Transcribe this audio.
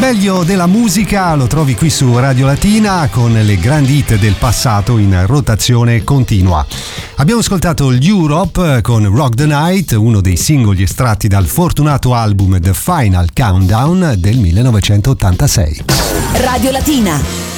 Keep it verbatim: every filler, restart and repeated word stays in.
meglio della musica lo trovi qui su Radio Latina con le grandi hit del passato in rotazione continua. Abbiamo ascoltato l'Europe con Rock the Night, uno dei singoli estratti dal fortunato album The Final Countdown del millenovecentottantasei. Radio Latina.